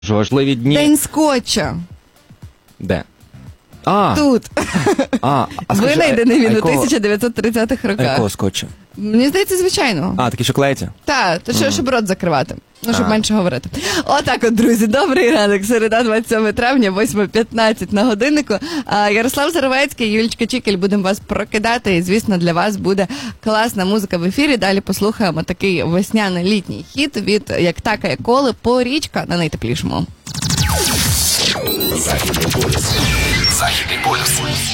Важливі дні. День скотча. Де? Тут. Скажи, Винайдений він у якого- 1930-х роках. Якого скотчу? Мені здається, звичайно. Такий, що клеїться? Так, то щоб рот закривати. Ну, щоб менше говорити. Отак от, друзі, добрий ранок. Середа, 27 травня, 8:15 на годиннику. Ярослав Зарвецький, Юлічка Чікель, будемо вас прокидати. І, звісно, для вас буде класна музика в ефірі. Далі послухаємо такий весняно-літній хіт від «Як такає коле» «Порічка» на найтеплішому. Західний полюс.